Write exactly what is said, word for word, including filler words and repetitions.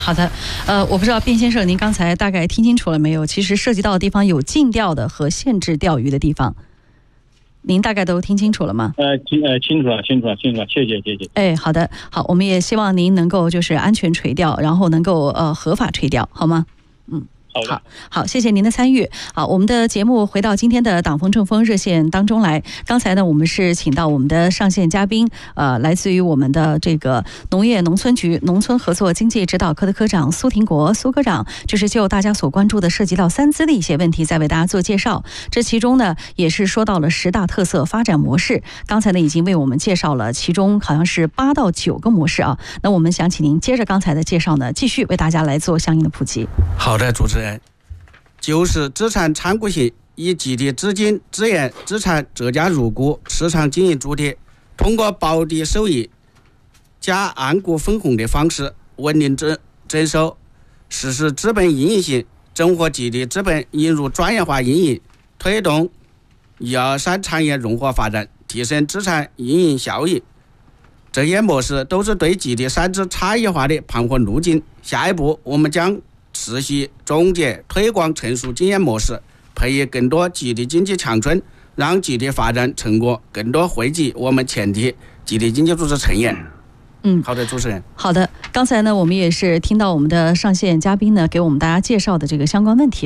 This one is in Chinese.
好的，呃，我不知道卞先生您刚才大概听清楚了没有？其实涉及到的地方有禁钓的和限制钓鱼的地方，您大概都听清楚了吗？ 呃，清呃清楚了，清楚了，清楚了，谢谢谢谢。 哎，好的，好，我们也希望您能够就是安全垂钓，然后能够呃合法垂钓，好吗？嗯。好好，谢谢您的参与。好，我们的节目回到今天的党风政风热线当中来。刚才呢，我们是请到我们的上线嘉宾，呃，来自于我们的这个农业农村局农村合作经济指导科的科长苏廷国苏科长，就是就大家所关注的涉及到三资的一些问题，再为大家做介绍。这其中呢，也是说到了十大特色发展模式。刚才呢，已经为我们介绍了其中好像是八到九个模式啊。那我们想请您接着刚才的介绍呢，继续为大家来做相应的普及。 好的，主持人。就是资产参股型，以集体资金、资源、资产折价入股市场经营主体，通过保底收益加按股分红的方式，稳定征征收，实施资本运营型，整合集体资本，引入专业化运营，推动一二三产业融合发展，提升资产运营效益。这些模式都是对集体三资差异化的盘活路径。下一步，我们将持续总结推广成熟经验模式，培育更多集体经济强村，让集体发展成果更多惠及我们全体集体经济组织成员。 嗯， 好的，主持人。 好的，刚才呢，我们也是听到我们的上线嘉宾呢给我们大家介绍的这个相关问题。